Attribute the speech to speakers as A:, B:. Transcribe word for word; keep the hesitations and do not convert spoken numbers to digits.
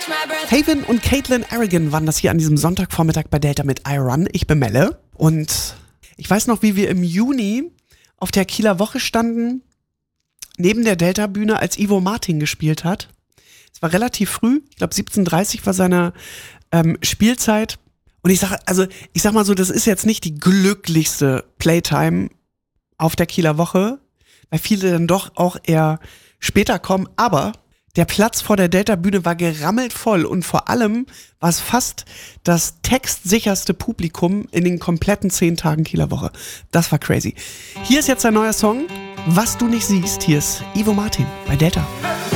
A: Haven und Caitlin Arrogant waren das hier an diesem Sonntagvormittag bei Delta mit I Run. Ich bin Melle und ich weiß noch, wie wir im Juni auf der Kieler Woche standen, neben der Delta-Bühne, als Ivo Martin gespielt hat. Es war relativ früh, ich glaube siebzehn Uhr dreißig war seine ähm, Spielzeit. Und ich sage, also ich sag mal so, das ist jetzt nicht die glücklichste Playtime auf der Kieler Woche, weil viele dann doch auch eher später kommen, aber der Platz vor der Delta-Bühne war gerammelt voll und vor allem war es fast das textsicherste Publikum in den kompletten zehn Tagen Kieler Woche. Das war crazy. Hier ist jetzt ein neuer Song, Was du nicht siehst. Hier ist Ivo Martin bei Delta.